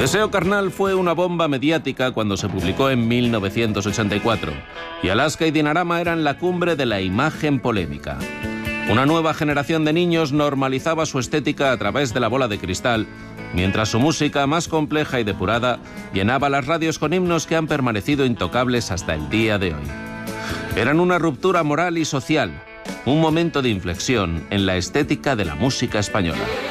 Deseo carnal fue una bomba mediática cuando se publicó en 1984, y Alaska y Dinarama eran la cumbre de la imagen polémica. Una nueva generación de niños normalizaba su estética a través de la bola de cristal, mientras su música, más compleja y depurada, llenaba las radios con himnos que han permanecido intocables hasta el día de hoy. Eran una ruptura moral y social, un momento de inflexión en la estética de la música española.